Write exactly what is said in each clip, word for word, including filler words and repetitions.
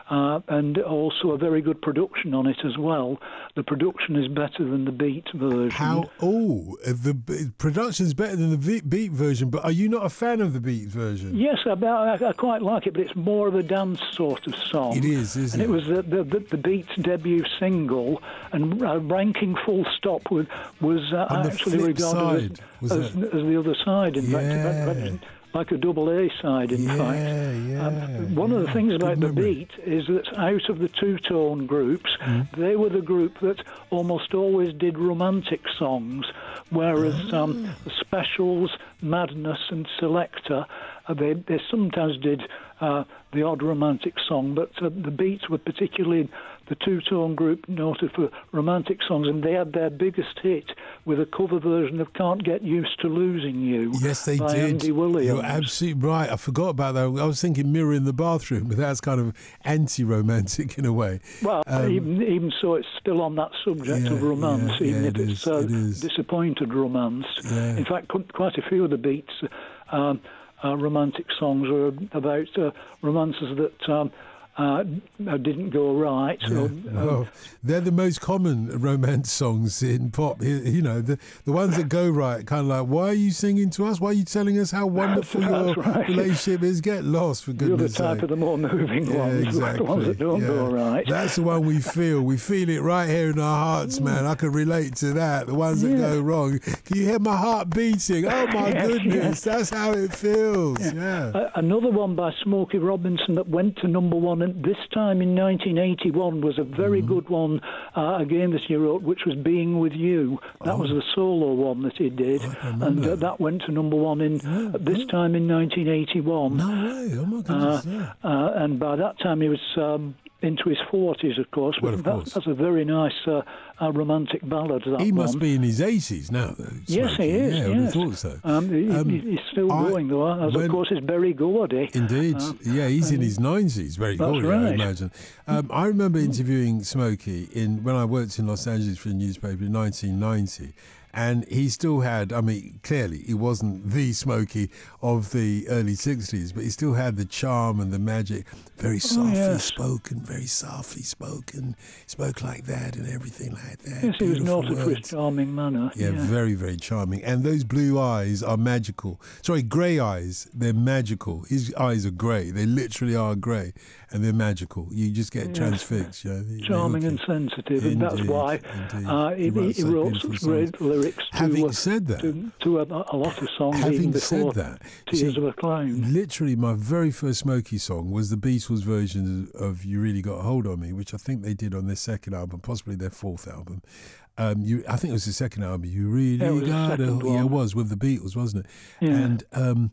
uh, and also a very good production on it as well. The production is better than the Beat version. How? Oh, the b- production's better than the v- Beat version, but are you not a fan of the Beat version? Yes, I, I, I quite like it, but it's more of a dance sort of song. It is, isn't and it? And it was the, the, the Beat's debut single, and uh, ranking full stop with, was uh, actually regarded side, as, as, as the other side, in yeah. fact. Like a double A side, in yeah, fact. Yeah, um, one yeah. of the things about Good the memory. Beat is that out of the two-tone groups, mm. they were the group that almost always did romantic songs, whereas oh. um, the Specials, Madness and Selector, uh, they, they sometimes did uh, the odd romantic song, but uh, the Beats were particularly the two-tone group noted for romantic songs, and they had their biggest hit with a cover version of Can't Get Used to Losing You. Yes, they by did. Andy Williams. You're absolutely right. I forgot about that. I was thinking Mirror in the Bathroom, but that's kind of anti-romantic in a way. Well, um, even, even so, it's still on that subject yeah, of romance, yeah, even yeah, if it it's is, uh, it is. disappointed romance. Yeah. In fact, quite a few of the Beats um, uh, romantic songs are about uh, romances that um, uh, didn't go right. Yeah. So, well, um, they're the most common romance songs in pop. You know, the the ones that go right, kind of like, why are you singing to us? Why are you telling us how wonderful That's your right. relationship is? Get lost, for goodness sake. The other type of the more moving yeah, ones, exactly. the ones that don't yeah. go right. That's the one we feel. We feel it right here in our hearts, man. I can relate to that. The ones that yeah. go wrong. Can you hear my heart beating? Oh, my yes, goodness. yes. That's how it feels. Yeah. yeah. Uh, another one by Smokey Robinson that went to number one, and this time in nineteen eighty-one, was a very mm-hmm. good one, uh, again, that he wrote, which was Being With You. That oh. was the solo one that he did, and uh, that went to number one in yeah. at this time in nineteen eighty-one. No way. Oh, my goodness. Uh, yeah. uh, and by that time he was um, into his forties, of course. Well, of that, course. That's a very nice uh, uh, romantic ballad, that He one. must be in his eighties now, though. Yes, he is, yeah, yes. I would have thought so. Um, he, um, he's still I, going, though, as when, of course is Berry Gordy. Indeed. Uh, yeah, he's um, in his nineties, Berry Gordy, right. I imagine. Um, I remember interviewing Smokey in when I worked in Los Angeles for a newspaper in nineteen ninety. And he still had, I mean, clearly he wasn't the Smokey of the early sixties, but he still had the charm and the magic. Very softly oh, yes. spoken, very softly spoken. Spoke like that and everything like that. Yes, he was noted words. for his charming manner. Yeah, yeah, very, very charming. And those blue eyes are magical. Sorry, grey eyes, they're magical. His eyes are grey. They literally are grey, and they're magical. You just get yes. transfixed. You know, charming and sensitive, indeed, and that's why uh, he, he, wrote, he wrote such great lyrics to, Having uh, said that, to, to a, a lot of songs having even before said that, Tears see, of a Clown. Literally, my very first Smokey song was the Beatles' version of You Really Got a Hold on Me, which I think they did on their second album, possibly their fourth album. Um, you, I think it was the second album. You really yeah, got a yeah, it was with the Beatles, wasn't it? Yeah. And um,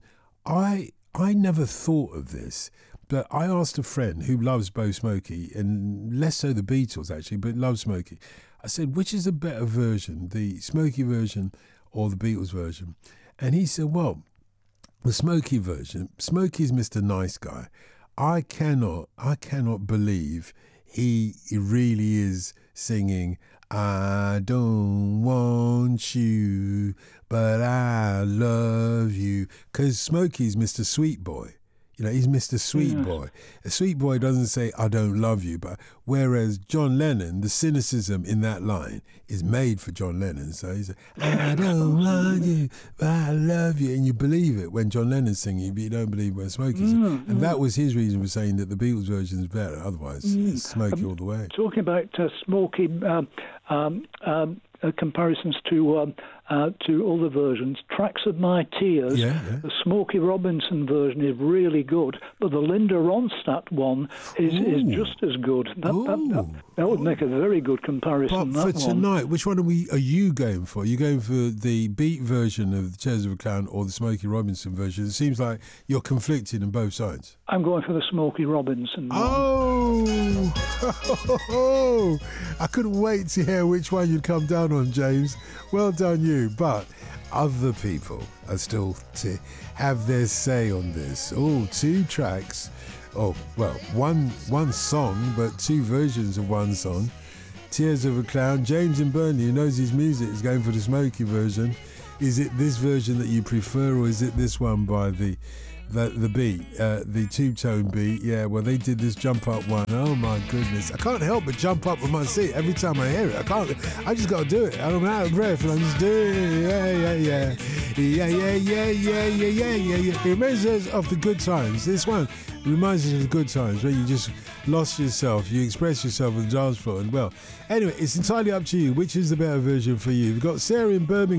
I I never thought of this, but I asked a friend who loves Bo Smokey, and less so the Beatles actually, but loves Smokey. I said, which is a better version, the Smokey version or the Beatles version? And he said, well, the Smokey version. Smokey's Mister Nice Guy. I cannot, I cannot believe he, he really is singing, I don't want you, but I love you. Because Smokey's Mister Sweet Boy. You know, he's Mister Sweet yes. Boy. A sweet boy doesn't say, I don't love you. But whereas John Lennon, the cynicism in that line is made for John Lennon. So he's like, I don't love you, but I love you. And you believe it when John Lennon's singing, but you don't believe when Smokey's singing. Mm, and mm. that was his reason for saying that the Beatles version is better. Otherwise, mm. it's Smokey um, all the way. Talking about uh, Smokey, um, um, um, uh, comparisons to um, uh, to other versions, Tracks of My Tears, yeah, yeah. the Smokey Robinson version is really good, but the Linda Ronstadt one is, is just as good. That, that, that, that would make a very good comparison. But that for one. tonight, which one are we? Are you going for? Are you going for the Beat version of the Tears of a Clown or the Smokey Robinson version? It seems like you're conflicted on both sides. I'm going for the Smokey Robinson one. Oh, I couldn't wait to hear which one you'd come down on, James. Well done, you. But other people are still to have their say on this. Oh, two tracks. Oh, well, one one song, but two versions of one song. Tears of a Clown. James in Burnley, who knows his music, is going for the Smokey version. Is it this version that you prefer, or is it this one by the the the beat, uh, the two-tone beat. Yeah, well, they did this jump up one. Oh my goodness, I can't help but jump up on my seat every time I hear it. I can't. I just got to do it. I'm out of breath, and I'm just doing it. Yeah, yeah, yeah, yeah, yeah, yeah, yeah, yeah, yeah, yeah, yeah. It reminds us of the good times. This one reminds us of the good times where you just lost yourself. You express yourself on the dance floor, and well, anyway, it's entirely up to you. Which is the better version for you? We've got Sarah in Birmingham.